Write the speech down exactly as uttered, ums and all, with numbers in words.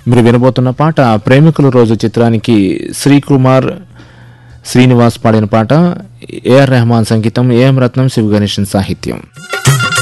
మీరు వినబోతున్న పాట ప్రేమికుల రోజు చిత్రానికి శ్రీకుమార్ శ్రీనివాస్ పాడిన పాట. ఏఆర్ రెహమాన్ సంగీతం, ఏఎం రత్నం, శివ గణేశన్ సాహిత్యం.